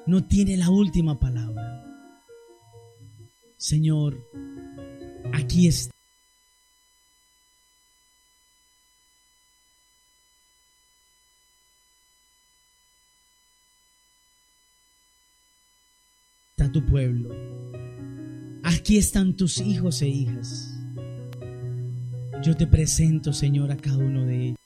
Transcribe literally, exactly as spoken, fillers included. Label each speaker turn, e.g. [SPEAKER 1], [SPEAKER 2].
[SPEAKER 1] no tiene la última palabra. Señor, aquí está tu pueblo. Aquí están tus hijos e hijas. Yo te presento, Señor, a cada uno de ellos.